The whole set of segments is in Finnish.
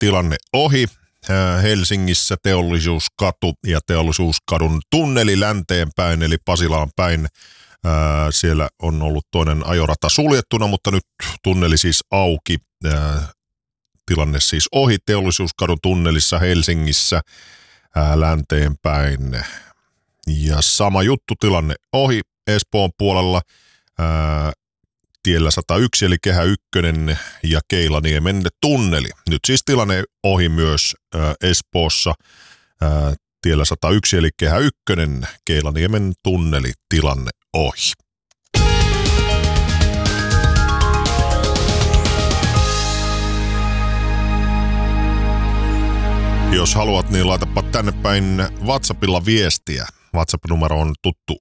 tilanne ohi. Helsingissä Teollisuuskatu ja Teollisuuskadun tunneli länteen päin, eli Pasilaan päin. Siellä on ollut toinen ajorata suljettuna, mutta nyt tunneli siis auki. Tilanne siis ohi Teollisuuskadun tunnelissa Helsingissä länteen päin. Ja sama juttu, tilanne ohi Espoon puolella. Tiellä 101 eli Kehä 1 ja Keilaniemen tunneli. Nyt siis tilanne ohi myös Espoossa. Tiellä 101 eli Kehä 1, Keilaniemen tunneli, tilanne ohi. Jos haluat, niin laitapa tänne päin WhatsAppilla viestiä. WhatsApp-numero on tuttu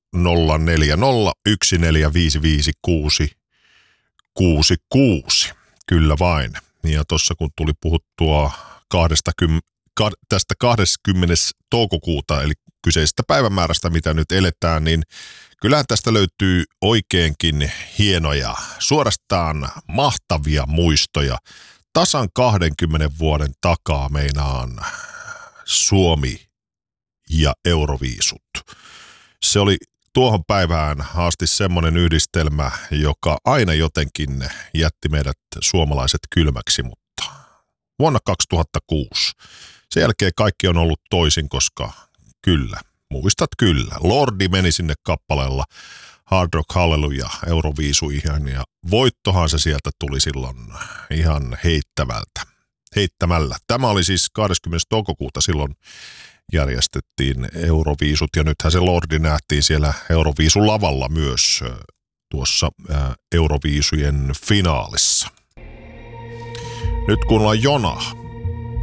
0405556666. Kyllä vain. Ja tuossa kun tuli puhuttua tästä 20. toukokuuta, eli kyseisestä päivämäärästä, mitä nyt eletään, niin kyllähän tästä löytyy oikeinkin hienoja, suorastaan mahtavia muistoja. Tasan 20 vuoden takaa meinaan Suomi ja Euroviisut. Se oli tuohon päivään asti semmoinen yhdistelmä, joka aina jotenkin jätti meidät suomalaiset kylmäksi, mutta vuonna 2006. Sen jälkeen kaikki on ollut toisin, koska kyllä, muistat kyllä. Lordi meni sinne kappaleella Hard Rock Hallelujah Euroviisuihin ja voittohan se sieltä tuli silloin ihan heittämällä. Tämä oli siis 20. toukokuuta silloin järjestettiin Euroviisut ja nythän se Lordi nähtiin siellä Euroviisun lavalla myös tuossa Euroviisujen finaalissa. Nyt kuunnellaan Jona.